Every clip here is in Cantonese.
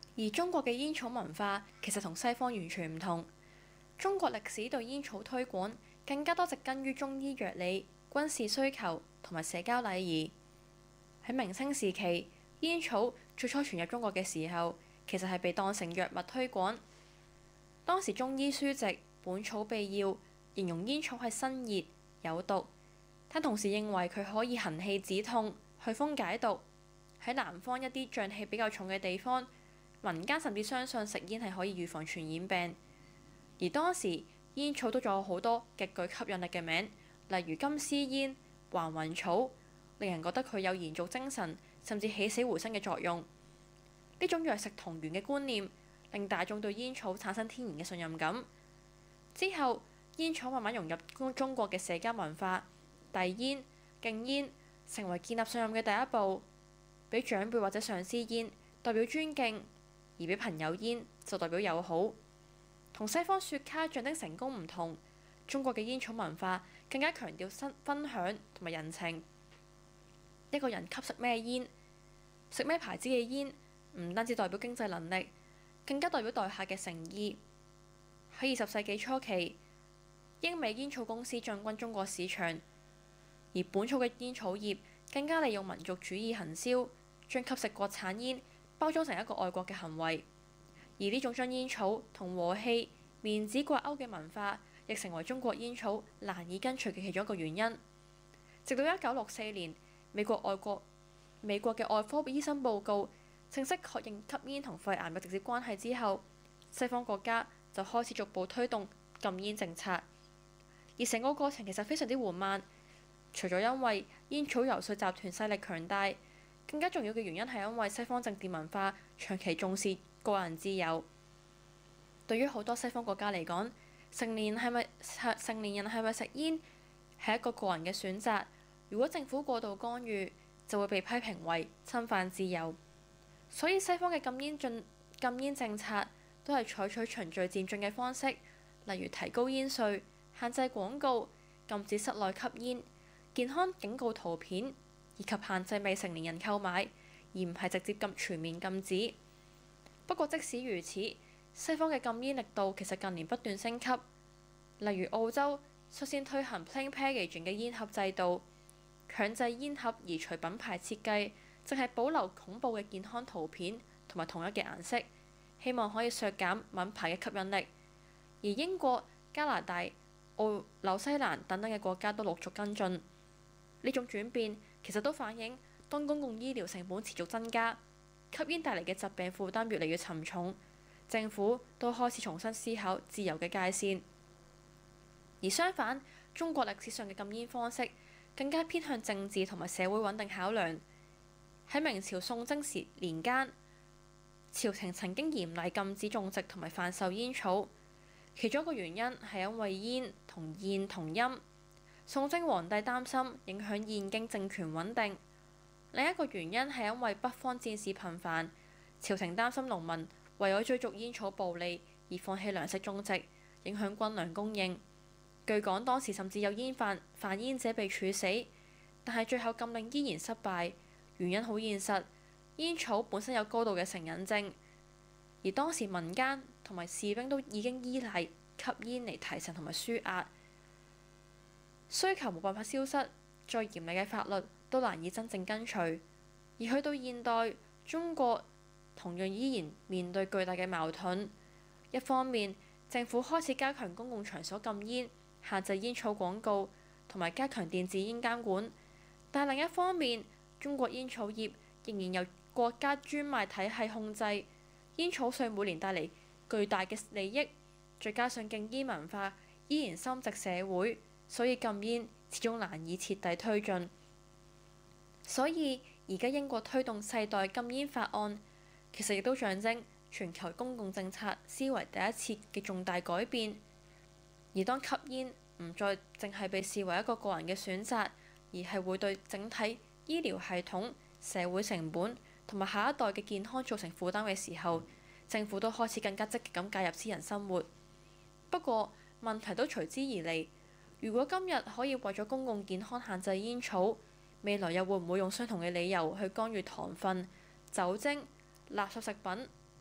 而中國嘅煙草文化其實同西方完全唔同。中國歷史對煙草推廣更加多植根於中醫藥理、軍事需求同埋社交禮儀。喺明清時期，煙草最初傳入中國嘅時候，其實係被當成藥物推廣。當時中醫書籍《本草秘要》形容煙草係辛熱有毒，但同時認為佢可以行氣止痛、去風解毒。喺南方一啲瘴氣比較重嘅地方，民間甚至相信食煙係可以預防傳染病。而當時煙草都仲有好多極具吸引力嘅名，例如金絲煙、還魂草，令人覺得佢有延續精神甚至起死回生嘅作用。呢種藥食同源嘅觀念，令大眾對煙草產生天然嘅信任感。之後，煙草慢慢融入中國嘅社交文化，遞煙、敬煙成為建立信任嘅第一步。俾長輩或者上司煙代表尊敬，而俾朋友煙就代表友好。同西方雪茄象徵成功唔同，中國嘅煙草文化更加強調分享同埋人情。一個人吸食咩煙，食咩牌子嘅煙，唔單止代表經濟能力，更加代表待客嘅誠意。喺20世紀初期，英美煙草公司進軍中國市場，而本草嘅煙草業更加利用民族主義行銷，將吸食國產煙包裝成一個愛國嘅行為。而呢種將煙草同和氣、面子掛鈎嘅文化，亦成為中國煙草難以根除嘅其中一個原因。直到1964年，美國嘅外科醫生報告正式確認吸煙同肺癌嘅直接關係之後，西方國家就開始逐步推動禁煙政策。而成個過程其實非常之緩慢，除咗因為煙草遊說集團勢力強大，更加重要嘅原因係因為西方政治文化長期重視個人自由。對於好多西方國家嚟講，成年人係咪食煙係一個個人嘅選擇。如果政府過度干預，就會被批評為侵犯自由。所以西方嘅禁煙政策都係採取循序漸進嘅方式，例如提高煙稅、限制廣告、禁止室內吸煙、健康警告圖片，以及限制未成年人購買，而唔係直接全面禁止。不過即使如此，西方嘅禁煙力度其實近年不斷升級，例如澳洲率先推行 plain packaging 嘅煙盒制度，強制煙盒移除品牌設計，淨係保留恐怖嘅健康圖片同埋同一嘅顏色，希望可以削減品牌嘅吸引力。而英國、加拿大、紐西蘭等等嘅國家都陸續跟進。呢種轉變其實都反映當公共醫療成本持續增加，吸煙帶嚟嘅疾病負擔越嚟越沉重，政府都開始重新思考自由嘅界線。而相反，中國歷史上嘅禁煙方式更加偏向政治同埋社會穩定考量。喺明朝崇禎年間，朝廷曾經嚴厲禁止種植同埋販售煙草，其中一個原因係因為煙同燕同音，崇禎皇帝擔心影響燕京政權穩定。另一個原因係因為北方戰事頻繁，朝廷擔心農民為咗追逐煙草暴利而放棄糧食種植，影響軍糧供應。據講當時甚至有販煙者被處死，但係最後禁令依然失敗，原因好現實，煙草本身有高度嘅成癮症，而當時民間同埋士兵都已經依賴吸煙嚟提神同埋舒壓，需求冇辦法消失，再嚴厲嘅法律都難以真正根除。而去到現代，中國同樣依然面對巨大嘅矛盾。一方面，政府開始加強公共場所禁煙，限制煙草廣告，同埋加強電子煙監管。但另一方面，中國煙草業仍然由國家專賣體系控制，煙草稅每年帶嚟巨大嘅利益，再加上禁煙文化依然深植社會，所以禁煙始終難以徹底推進。所以而家英國推動世代禁煙法案，其實亦都象徵全球公共政策思維第一次嘅重大改變。而當吸煙唔再淨係被視為一個個人嘅選擇，而係會對整體醫療系統、社會成本同埋下一代嘅健康造成負擔嘅時候，政府都開始更加積極咁介入私人生活。不過問題都隨之而嚟，如果今日可以為咗公共健康限制煙草，未來又會唔會用相同嘅理由去干預糖分、酒精、垃圾食品或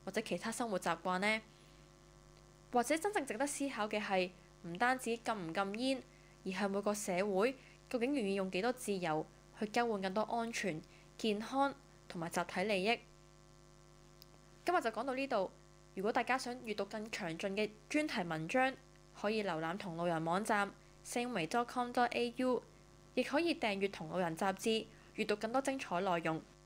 或者其他生活習慣呢？或者真正值得思考嘅係唔單止禁唔禁煙，而係每個社會究竟願意用幾多自由去交換更多安全、健康同埋集體利益。今日就講到呢度。如果大家想閱讀更詳盡嘅專題文章，可以瀏覽同路人網站 sameway.com.au， 亦可以訂閱同路人雜誌，閱讀更多精彩內容。